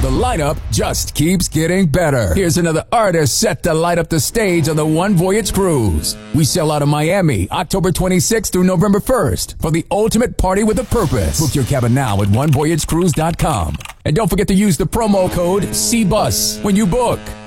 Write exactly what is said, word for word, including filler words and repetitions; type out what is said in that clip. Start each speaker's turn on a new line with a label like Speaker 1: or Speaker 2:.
Speaker 1: the lineup just keeps getting better. Here's another artist set to light up the stage on the One Voyage Cruise. We sail out of Miami October twenty-sixth through November first for the ultimate party with a purpose. Book your cabin now at one voyage cruise dot com. And don't forget to use the promo code C B U S when you book.